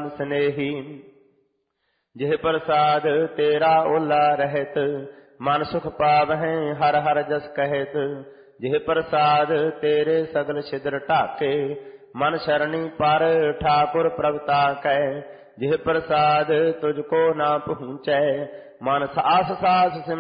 स्नेही। जिह प्रसाद तेरा ओला रहत, मन सुख पावहें हर हर जस कहत। जिह प्रसाद तेरे सगल छिद्र ढाके, मन शरणी पर ठाकुर प्रभुता कै। जिह प्रसाद तुझको ना पहुँचै, मन सास सास सिमरत